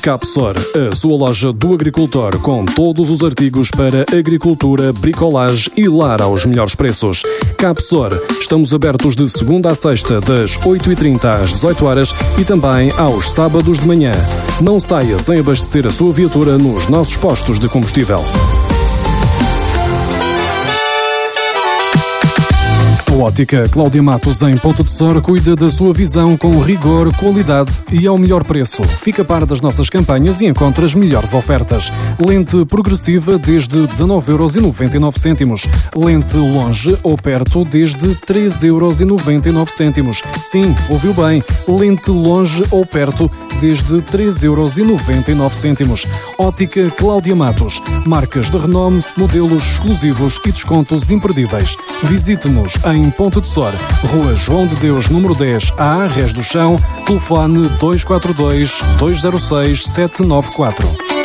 Capsor, a sua loja do agricultor com todos os artigos para agricultura, bricolagem e lar aos melhores preços. Capsor, estamos abertos de segunda a sexta, das 8h30 às 18h e também aos sábados de manhã. Não saia sem abastecer a sua viatura nos nossos postos de combustível. A Ótica Cláudia Matos, em Ponta de Sor, cuida da sua visão com rigor, qualidade e ao melhor preço. Fica a par das nossas campanhas e encontra as melhores ofertas. Lente progressiva desde 19,99€. Lente longe ou perto desde 3,99€. Sim, ouviu bem. Lente longe ou perto desde 3,99€. Ótica Cláudia Matos. Marcas de renome, modelos exclusivos e descontos imperdíveis. Visite-nos em Ponta de Sor, Rua João de Deus, número 10, A, Rés do Chão, telefone 242-206-794.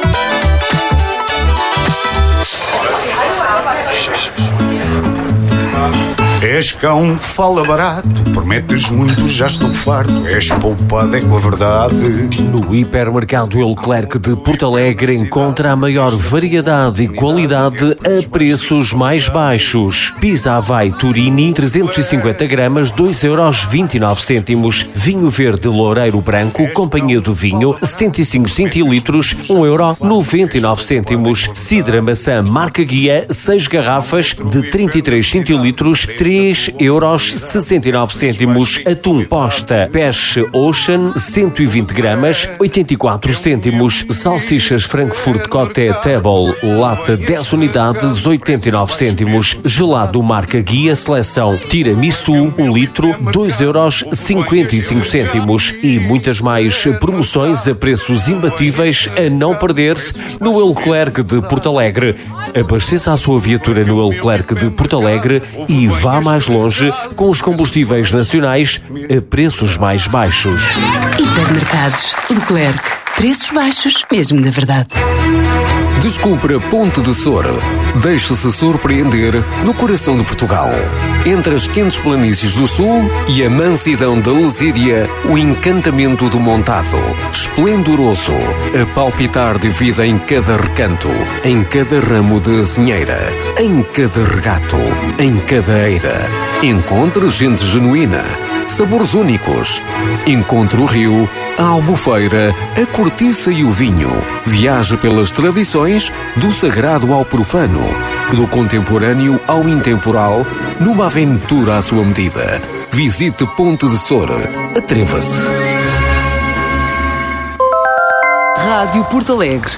És cão, fala barato, prometes muito, já estou farto. És poupado, é com a verdade. No hipermercado Leclerc de Porto Alegre encontra a maior variedade e qualidade a preços mais baixos. Pizza Hawaii Turini, 350 gramas, 2,29€. Vinho verde Loureiro Branco, Companhia do Vinho, 75 centilitros, 1,99€. Cidra Maçã Marca Guia, 6 garrafas de 33 centilitros, 3,69€. Atum Posta Peixe Ocean, 120 gramas, 84 cêntimos. Salsichas Frankfurt Coté Table, lata 10 unidades, 89 cêntimos. Gelado Marca Guia Seleção Tiramisu, 1 litro, 2,55€. E muitas mais promoções a preços imbatíveis a não perder-se no Leclerc de Porto Alegre. Abasteça a sua viatura no Leclerc de Porto Alegre e vá mais longe com os combustíveis nacionais a preços mais baixos. Hipermercados Leclerc. Preços baixos, mesmo de verdade. Descubra Ponte de Sor. Deixe-se surpreender no coração de Portugal. Entre as quentes planícies do sul e a mansidão da Lesíria, o encantamento do Montado. Esplendoroso, a palpitar de vida em cada recanto, em cada ramo de azinheira, em cada regato, em cada eira. Encontre gente genuína, sabores únicos. Encontre o rio, a albufeira, a cortiça e o vinho. Viaje pelas tradições, do sagrado ao profano, do contemporâneo ao intemporal, numa aventura à sua medida. Visite Ponte de Sor. Atreva-se. Rádio Porto Alegre.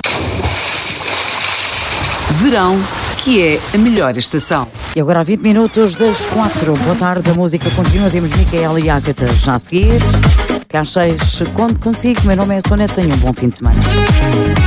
Verão, que é a melhor estação. E agora há 20 minutos das 4. Boa tarde, a música continua. Temos Micaela e Ágata já a seguir. Cá 6, conto consigo. Meu nome é Sonete. Tenham um bom fim de semana.